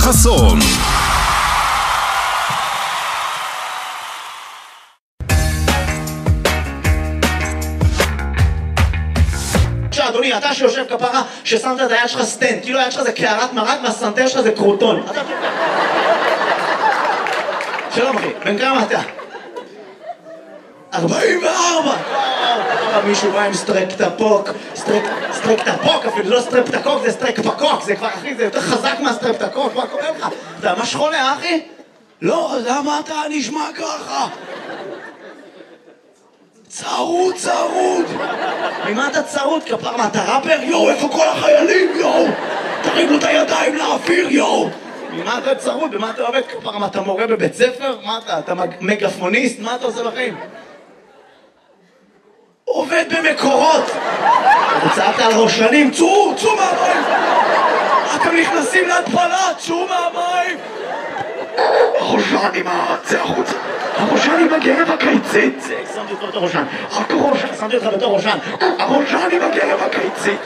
חסון. אדוני, אתה שיושב כפרה ששמת את היד שלך סטנד, כאילו היד שלך זה קערת מרק והסנטר שלך זה קרוטון. שלום אחי, בן כמה אתה? 44! מישהו בא עם סטרפטפוק, סטרפטפוק אפילו, לא סטרפטקוק, זה סטרפטפוק, זה כבר אחי, זה יותר חזק מהסטרפטקוק, מה קורה לך? אתה ממש חולה אחי? לא, למה אתה נשמע ככה? צרוד. ממה אתה צרוד כפר? מה אתה ראפר? יואו, איפה כל החיילים? יואו, תרימו את הידיים לאוויר, יואו. ממה אתה צרוד? במה אתה עובד כפר? מה אתה מורה בבית ספר? מה אתה מגפוניסט? מה אתה עושה בחיים? עובד במקורות. אתה צעקת על ראשנים, צאו מהמים. אתם נכנסים להתפלה, צאו מהמים. הראשני, מה? צא החוצה. הראשני בגרב הקיצית. שמתי אותך בתור ראשן. שמתי אותך בתור ראשן. הראשני בגרב הקיצית.